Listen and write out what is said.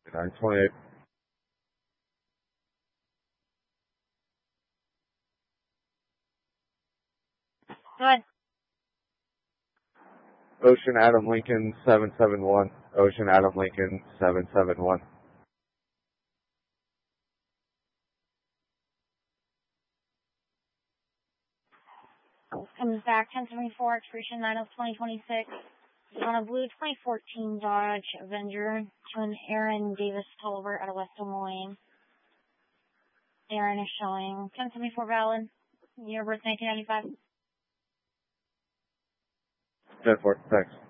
928. Go ahead. Ocean Adam Lincoln 771. Ocean Adam Lincoln 771. Comes back 1074, expiration 9/2026. On a blue 2014 Dodge Avenger to an Aaron Davis Tolliver out of West Des Moines. Aaron is showing 1074 valid. Year of birth 1995. 10-4, thanks.